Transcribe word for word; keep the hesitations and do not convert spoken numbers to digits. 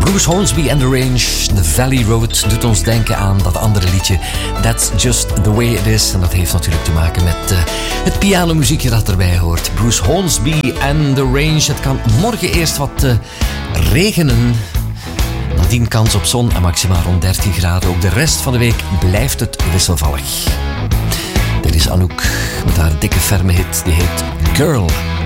Bruce Hornsby and the Range, The Valley Road, doet ons denken aan dat andere liedje That's Just The Way It Is. En dat heeft natuurlijk te maken met uh, het pianomuziekje dat erbij hoort. Bruce Hornsby and the Range. Het kan morgen eerst wat uh, regenen. Nadien kans op zon en maximaal rond dertien graden. Ook de rest van de week blijft het wisselvallig. Dit is Anouk met haar dikke ferme hit, die heet Girl.